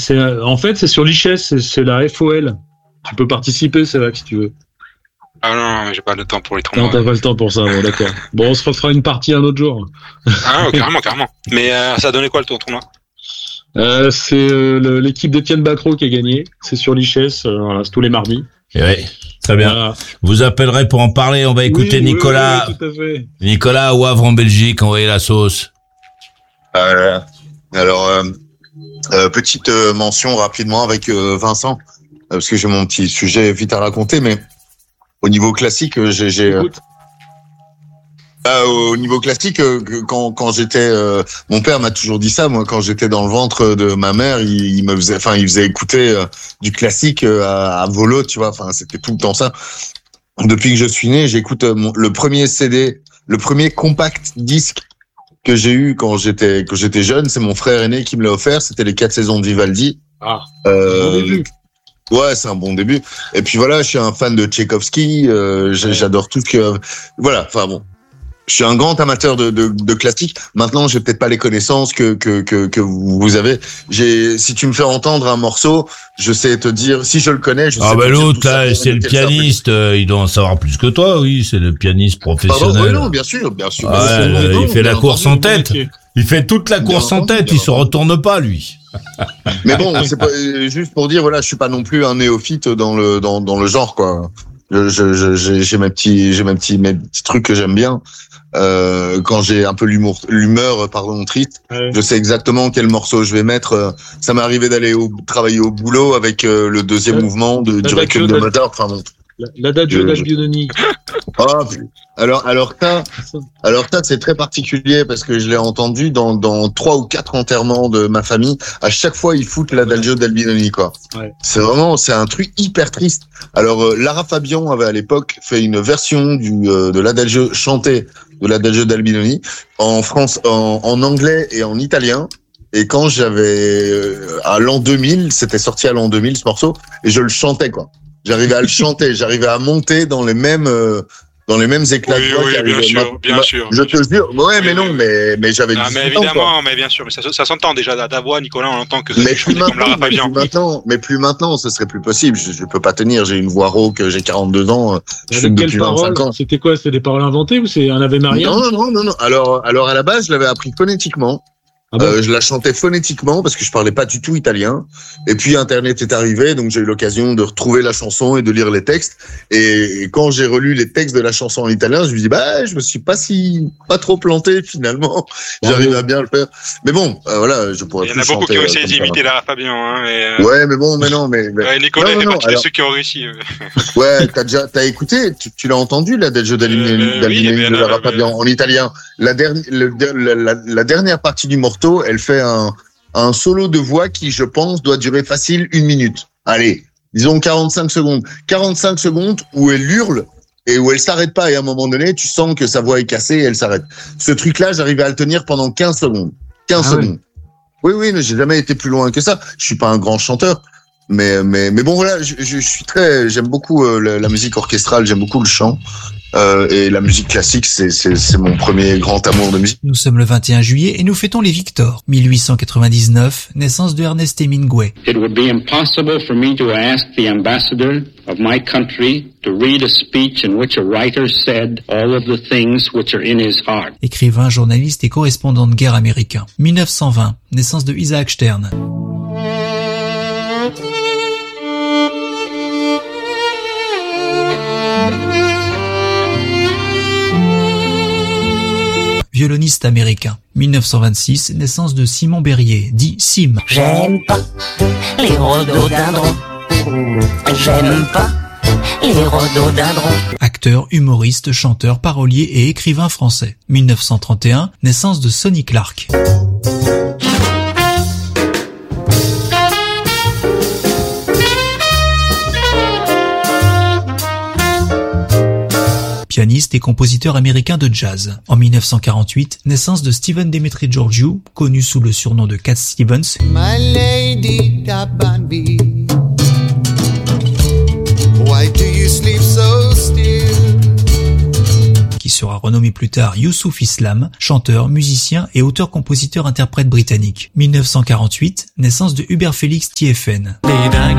En fait, c'est sur l'ICHES, c'est la FOL. Tu peux participer, c'est là, si tu veux. Ah non, j'ai pas le temps pour les Non, tournois. t'as pas le temps pour ça, bon, d'accord. Bon, on se refera une partie un autre jour. Ah, carrément. Mais ça a donné quoi le tournoi? C'est l'équipe d'Étienne Bacrot qui a gagné. C'est sur l'ICHES, voilà, c'est tous les mardis. Et ouais, très bien. Voilà. Vous appellerez pour en parler. On va écouter Nicolas. Oui, tout à fait. Nicolas au Havre en Belgique, envoyez la sauce. Alors, petite mention rapidement avec Vincent, parce que j'ai mon petit sujet vite à raconter, mais au niveau classique, au niveau classique, quand j'étais, mon père m'a toujours dit ça. Moi, quand j'étais dans le ventre de ma mère, il faisait écouter du classique à volo, tu vois. Enfin, c'était tout le temps ça. Depuis que je suis né, j'écoute le premier CD, le premier compact disque que j'ai eu quand j'étais jeune. C'est mon frère aîné qui me l'a offert. C'était les 4 saisons de Vivaldi. Ah. Bon début. Ouais, c'est un bon début. Et puis voilà, je suis un fan de Tchaïkovski. J'adore tout ce que, voilà. Enfin bon. Je suis un grand amateur de classiques. Maintenant, j'ai peut-être pas les connaissances que vous avez. Si tu me fais entendre un morceau, je sais te dire, si je le connais, je sais. Ah, ben l'autre, là, c'est le pianiste, il doit en savoir plus que toi, oui, c'est le pianiste professionnel. Pardon, oui, non, bien sûr. Ah, il fait la course en tête. Il fait toute la course en tête, il se retourne pas, lui. Mais bon, c'est pas, juste pour dire, voilà, je suis pas non plus un néophyte dans le genre, quoi. J'ai mes petits trucs que j'aime bien. Quand j'ai un peu l'humeur triste, ouais. Je sais exactement quel morceau je vais mettre. Ça m'est arrivé d'aller travailler au boulot avec le deuxième mouvement du Requiem de Mozart. Enfin bon. L'Adagio d'Albinoni. Ah, alors ça c'est très particulier parce que je l'ai entendu dans 3 ou 4 enterrements de ma famille. À chaque fois, ils foutent l'Adagio d'Albinoni, quoi. Ouais. C'est un truc hyper triste. Alors, Lara Fabian avait à l'époque fait une version de l'Adagio chanté de l'Adagio d'Albinoni en France, en anglais et en italien. Et quand j'avais à l'an 2000, c'était sorti à l'an 2000 ce morceau, et je le chantais, quoi. J'arrivais à le chanter, j'arrivais à monter dans les mêmes éclats de voix. Oui, bien sûr. Je te jure. Ouais, mais non, mais j'avais 18 ans. Mais évidemment, mais bien sûr, mais ça s'entend déjà ta voix, Nicolas, on entend que mais plus maintenant, ce serait plus possible. Je peux pas tenir, j'ai une voix rauque, j'ai 42 ans, je fume depuis 25 ans. C'était quoi? C'était des paroles inventées ou c'est un Ave Maria? Non. Alors à la base, je l'avais appris phonétiquement. Ah bon, je la chantais phonétiquement parce que je parlais pas du tout italien. Et puis Internet est arrivé, donc j'ai eu l'occasion de retrouver la chanson et de lire les textes. Et quand j'ai relu les textes de la chanson en italien, je me dis je me suis pas trop planté finalement. J'arrive à bien le faire. Mais bon, voilà, je pourrais. Il y en a beaucoup qui ont essayé d'imiter Lara Fabian, hein. Ouais, mais bon, mais non. Nicolas fait partie de ceux qui ont réussi. Ouais, t'as écouté, tu l'as entendu l'Adagio d'Albinoni de Lara Fabian en italien. La dernière partie du morceau, elle fait un solo de voix qui, je pense, doit durer facile 1 minute. Allez, disons 45 secondes. 45 secondes où elle hurle et où elle s'arrête pas. Et à un moment donné, tu sens que sa voix est cassée et elle s'arrête. Ce truc-là, j'arrivais à le tenir pendant 15 secondes. 15 secondes. Oui, mais j'ai jamais été plus loin que ça. Je suis pas un grand chanteur. Mais bon, voilà, j'aime beaucoup la musique orchestrale, j'aime beaucoup le chant. Et la musique classique, c'est mon premier grand amour de musique. Nous sommes le 21 juillet et nous fêtons les Victoires. 1899, naissance de Ernest Hemingway. It would be impossible for me to ask the ambassador of my country to read a speech in which a writer said all of the things which are in his heart. Écrivain, journaliste et correspondant de guerre américain. 1920, naissance de Isaac Stern. Violoniste américain. 1926, naissance de Simon Berryer, dit Sim. J'aime pas les rhododendrons. J'aime pas les rhododendrons. Acteur, humoriste, chanteur, parolier et écrivain français. 1931, naissance de Sonny Clark. Pianiste et compositeur américain de jazz. En 1948, naissance de Stephen Demetri Georgiou, connu sous le surnom de Cat Stevens. My lady Tabanbi, why do you sleep so still? Qui sera sera renommé plus tard Youssouf Islam, chanteur, musicien et auteur-compositeur-interprète britannique. 1948, naissance de Hubert Félix TFN.